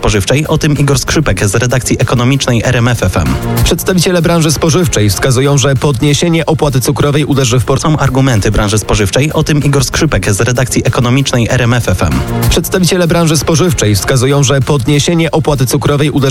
spożywczej. O tym Igor Skrzypek z redakcji ekonomicznej RMF FM. Przedstawiciele branży spożywczej wskazują, że podniesienie opłaty cukrowej uderzy w Są argumenty branży spożywczej. O tym Igor Skrzypek z redakcji ekonomicznej RMF FM. Przedstawiciele branży spożywczej wskazują, że podniesienie opłaty cukrowej uderzy